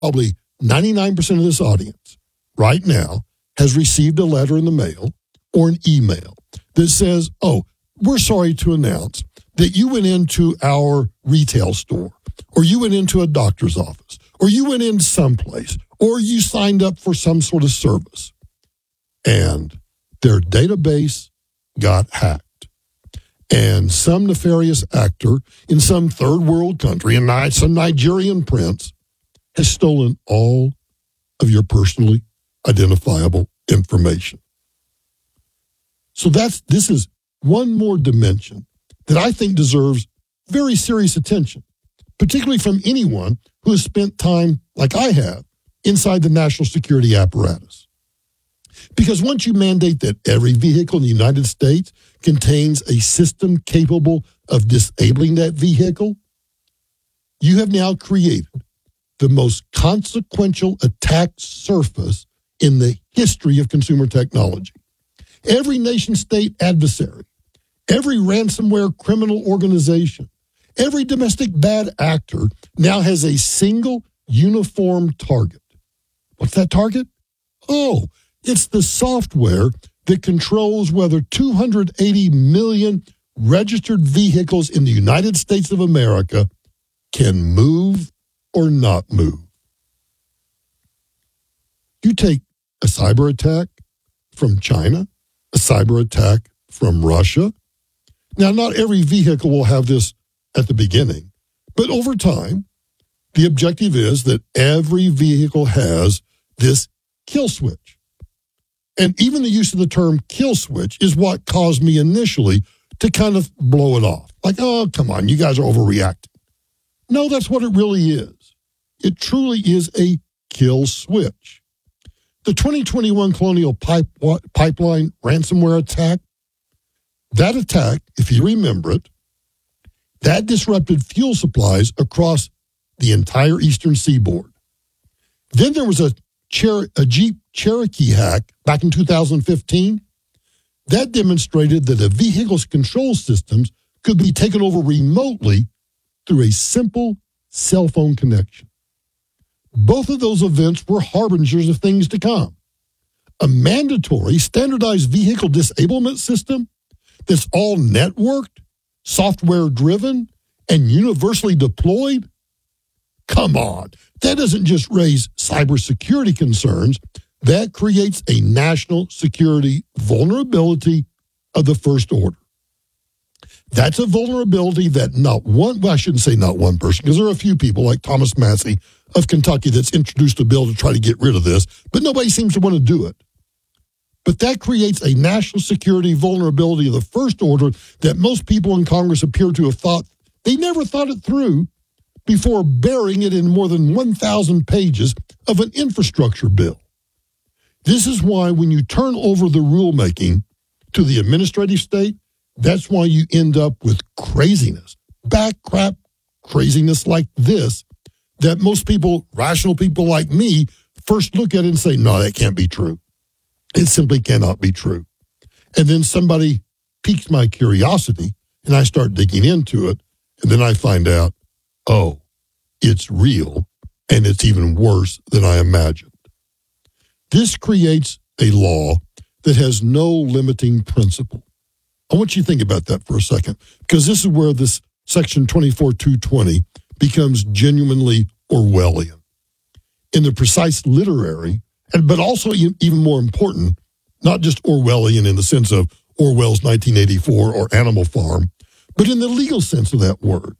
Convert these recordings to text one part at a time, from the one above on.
probably 99% of this audience right now has received a letter in the mail or an email that says, oh, we're sorry to announce that you went into our retail store, or you went into a doctor's office, or you went in someplace, or you signed up for some sort of service, and their database got hacked. And some nefarious actor in some third world country, and some Nigerian prince, has stolen all of your personally identifiable information. So this is one more dimension that I think deserves very serious attention, particularly from anyone who has spent time, like I have, inside the national security apparatus. Because once you mandate that every vehicle in the United States contains a system capable of disabling that vehicle, you have now created the most consequential attack surface in the history of consumer technology. Every nation-state adversary, every ransomware criminal organization, every domestic bad actor now has a single uniform target. What's that target? Oh, it's the software that controls whether 280 million registered vehicles in the United States of America can move or not move. You take a cyber attack from China, a cyber attack from Russia. Now, not every vehicle will have this at the beginning, but over time, the objective is that every vehicle has this kill switch. And even the use of the term kill switch is what caused me initially to kind of blow it off. Like, oh, come on, you guys are overreacting. No, that's what it really is. It truly is a kill switch. The 2021 Colonial Pipeline ransomware attack, that attack, if you remember it, that disrupted fuel supplies across the entire eastern seaboard. Then there was a Jeep Cherokee hack back in 2015. That demonstrated that a vehicle's control systems could be taken over remotely through a simple cell phone connection. Both of those events were harbingers of things to come. A mandatory standardized vehicle disablement system that's all networked, software-driven, and universally deployed? Come on, that doesn't just raise cybersecurity concerns, that creates a national security vulnerability of the first order. That's a vulnerability that I shouldn't say not one person, because there are a few people like Thomas Massie of Kentucky that's introduced a bill to try to get rid of this, but nobody seems to want to do it. But that creates a national security vulnerability of the first order that most people in Congress appear to have thought, they never thought it through before burying it in more than 1,000 pages of an infrastructure bill. This is why when you turn over the rulemaking to the administrative state, that's why you end up with craziness, backcrap craziness like this, that most people, rational people like me, first look at it and say, no, that can't be true. It simply cannot be true. And then somebody piques my curiosity, and I start digging into it, and then I find out, oh, it's real, and it's even worse than I imagined. This creates a law that has no limiting principle. I want you to think about that for a second, because this is where this section 24.220 becomes genuinely Orwellian. In the precise literary, but also even more important, not just Orwellian in the sense of Orwell's 1984 or Animal Farm, but in the legal sense of that word.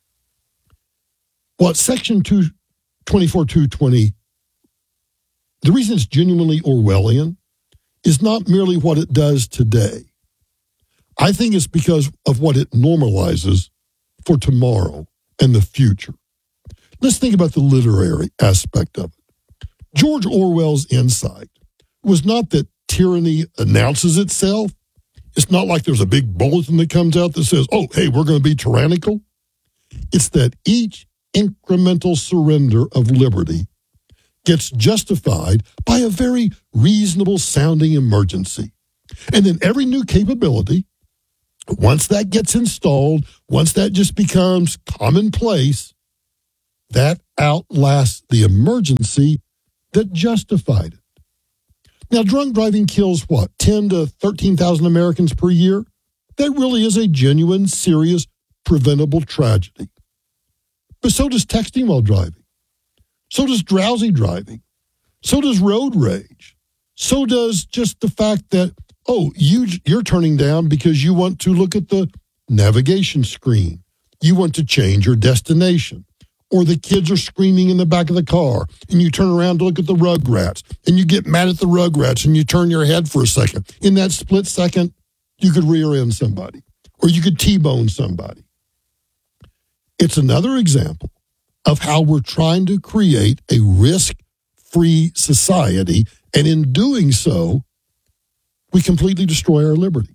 What section 24.220, the reason it's genuinely Orwellian is not merely what it does today. I think it's because of what it normalizes for tomorrow and the future. Let's think about the literary aspect of it. George Orwell's insight was not that tyranny announces itself. It's not like there's a big bulletin that comes out that says, oh, hey, we're going to be tyrannical. It's that each incremental surrender of liberty gets justified by a very reasonable sounding emergency. And then every new capability, once that gets installed, once that just becomes commonplace, that outlasts the emergency that justified it. Now, drunk driving kills, 10 to 13,000 Americans per year? That really is a genuine, serious, preventable tragedy. But so does texting while driving. So does drowsy driving. So does road rage. So does just the fact that, you're turning down because you want to look at the navigation screen. You want to change your destination. Or the kids are screaming in the back of the car, and you turn around to look at the Rugrats, and you get mad at the Rugrats, and you turn your head for a second. In that split second, you could rear end somebody, or you could T-bone somebody. It's another example of how we're trying to create a risk-free society, and in doing so, we completely destroy our liberty.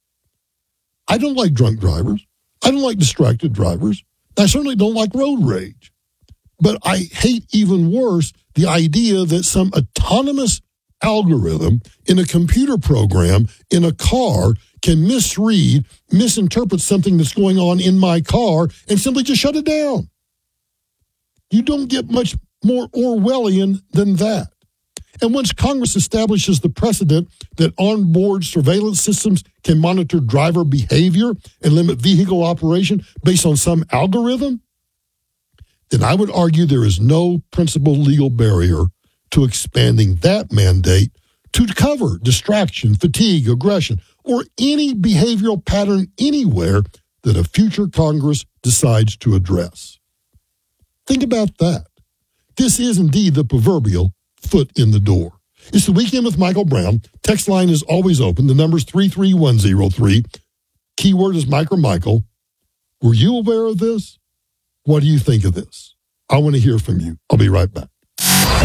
I don't like drunk drivers. I don't like distracted drivers. I certainly don't like road rage. But I hate even worse the idea that some autonomous algorithm in a computer program in a car can misread, misinterpret something that's going on in my car and simply just shut it down. You don't get much more Orwellian than that. And once Congress establishes the precedent that onboard surveillance systems can monitor driver behavior and limit vehicle operation based on some algorithm, then I would argue there is no principal legal barrier to expanding that mandate to cover distraction, fatigue, aggression, or any behavioral pattern anywhere that a future Congress decides to address. Think about that. This is indeed the proverbial foot in the door. It's the Weekend with Michael Brown. Text line is always open. The number's 33103. Keyword is Mike or Michael. Were you aware of this? What do you think of this? I want to hear from you. I'll be right back.